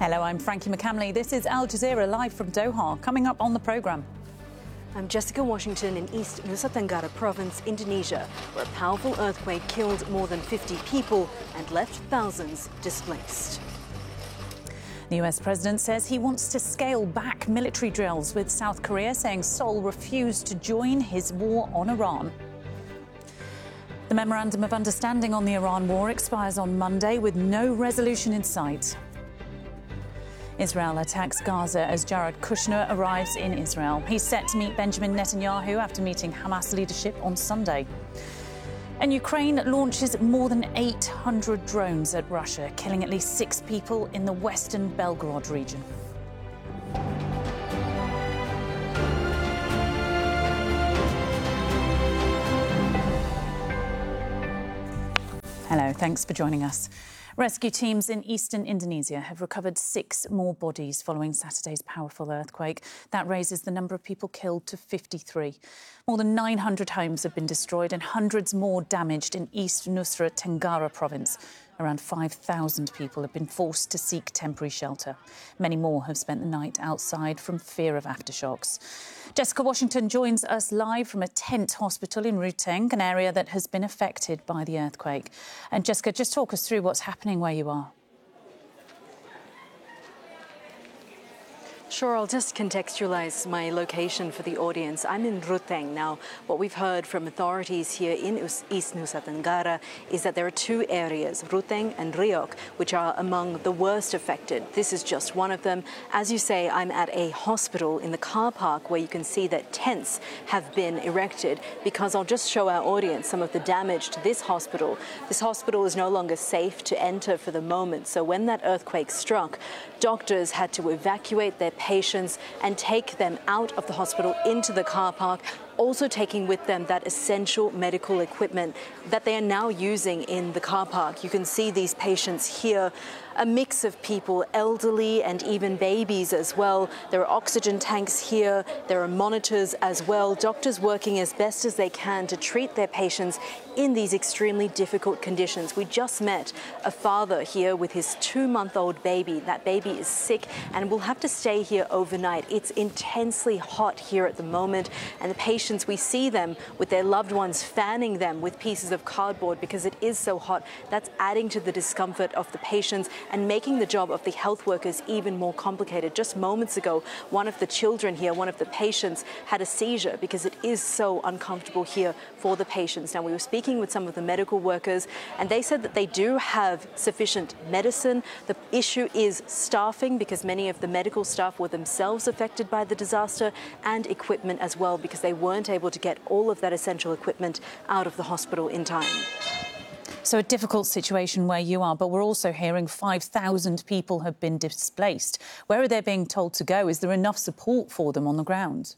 Hello, I'm Frankie McCamley. This is Al Jazeera live from Doha. Coming up on the programme. I'm Jessica Washington in East Nusa Tenggara Province, Indonesia, where a powerful earthquake killed more than 50 people and left thousands displaced. The US president says he wants to scale back military drills, with South Korea saying Seoul refused to join his war on Iran. The Memorandum of Understanding on the Iran war expires on Monday with no resolution in sight. Israel attacks Gaza as Jared Kushner arrives in Israel. He's set to meet Benjamin Netanyahu after meeting Hamas leadership on Sunday. And Ukraine launches more than 800 drones at Russia, killing at least 6 people in the western Belgorod region. Hello, thanks for joining us. Rescue teams in eastern Indonesia have recovered 6 more bodies following Saturday's powerful earthquake. That raises the number of people killed to 53. More than 900 homes have been destroyed and hundreds more damaged in East Nusa Tenggara province. Around 5,000 people have been forced to seek temporary shelter. Many more have spent the night outside from fear of aftershocks. Jessica Washington joins us live from a tent hospital in Ruteng, an area that has been affected by the earthquake. And Jessica, just talk us through what's happening where you are. Sure, I'll just contextualize my location for the audience. I'm in Ruteng. Now, what we've heard from authorities here in East Nusa Tenggara is that there are 2 areas, Ruteng and Riok, which are among the worst affected. This is just one of them. As you say, I'm at a hospital in the car park where you can see that tents have been erected, because I'll just show our audience some of the damage to this hospital. This hospital is no longer safe to enter for the moment. So when that earthquake struck, doctors had to evacuate their patients and take them out of the hospital into the car park, also taking with them that essential medical equipment that they are now using in the car park. You can see these patients here, a mix of people, elderly and even babies as well. There are oxygen tanks here, there are monitors as well, doctors working as best as they can to treat their patients in these extremely difficult conditions. We just met a father here with his 2-month-old baby. That baby is sick and will have to stay here overnight. It's intensely hot here at the moment, and the patients, we see them with their loved ones fanning them with pieces of cardboard because it is so hot. That's adding to the discomfort of the patients and making the job of the health workers even more complicated. Just moments ago, one of the children here, one of the patients, had a seizure because it is so uncomfortable here for the patients. Now, we were speaking with some of the medical workers and they said that they do have sufficient medicine. The issue is staffing, because many of the medical staff were themselves affected by the disaster, and equipment as well, because they weren't able to get all of that essential equipment out of the hospital in time. So a difficult situation where you are, but we're also hearing 5,000 people have been displaced. Where are they being told to go? Is there enough support for them on the ground?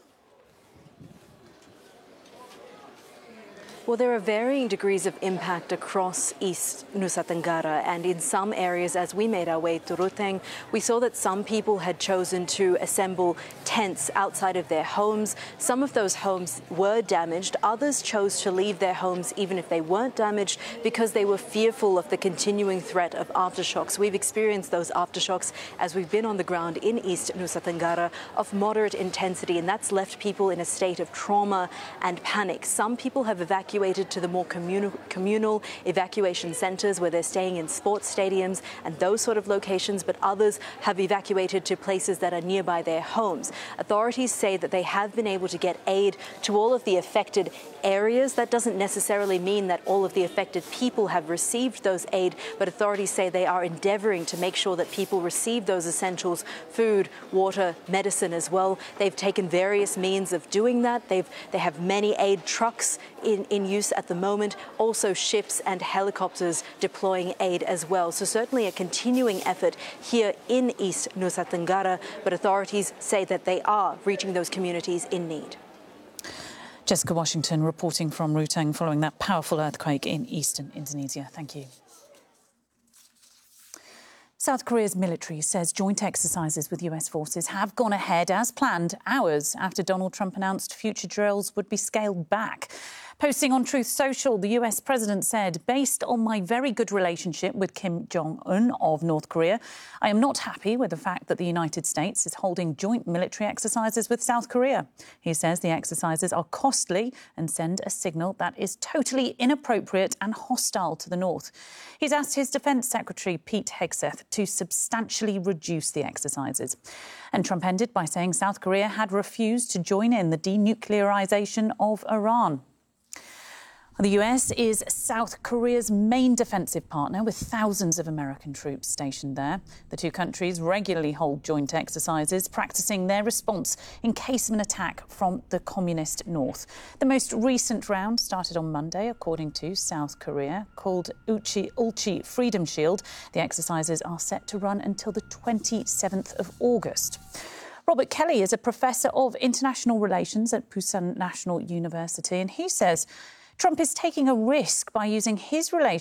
Well, there are varying degrees of impact across East Nusa Tenggara, and in some areas, as we made our way to Ruteng, we saw that some people had chosen to assemble tents outside of their homes. Some of those homes were damaged. Others chose to leave their homes even if they weren't damaged because they were fearful of the continuing threat of aftershocks. We've experienced those aftershocks as we've been on the ground in East Nusa Tenggara of moderate intensity, and that's left people in a state of trauma and panic. Some people have evacuated to the more communal evacuation centres where they're staying in sports stadiums and those sort of locations, but others have evacuated to places that are nearby their homes. Authorities say that they have been able to get aid to all of the affected areas. That doesn't necessarily mean that all of the affected people have received those aid, but authorities say they are endeavouring to make sure that people receive those essentials, food, water, medicine as well. They've taken various means of doing that. They have many aid trucks in use at the moment, also ships and helicopters deploying aid as well. So certainly a continuing effort here in East Nusa Tenggara, but authorities say that they are reaching those communities in need. Jessica Washington reporting from Ruteng following that powerful earthquake in eastern Indonesia. Thank you. South Korea's military says joint exercises with US forces have gone ahead as planned hours after Donald Trump announced future drills would be scaled back. Posting on Truth Social, the US president said, "Based on my very good relationship with Kim Jong-un of North Korea, I am not happy with the fact that the United States is holding joint military exercises with South Korea." He says the exercises are costly and send a signal that is totally inappropriate and hostile to the North. He's asked his Defence Secretary Pete Hegseth to substantially reduce the exercises. And Trump ended by saying South Korea had refused to join in the denuclearisation of Iran. The US is South Korea's main defensive partner, with thousands of American troops stationed there. The two countries regularly hold joint exercises, practising their response in case of an attack from the communist North. The most recent round started on Monday, according to South Korea, called Ulchi Freedom Shield. The exercises are set to run until the 27th of August. Robert Kelly is a professor of international relations at Pusan National University, and he says Trump is taking a risk by using his relationship